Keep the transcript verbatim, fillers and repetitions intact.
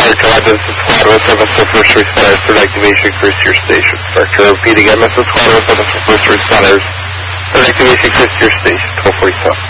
Command, this is Squad one seven for first responders, third activation, Chris to your station. Director, repeat again, this is Squad one seven for first responders, third activation, Chris to your station, twelve forty-seven.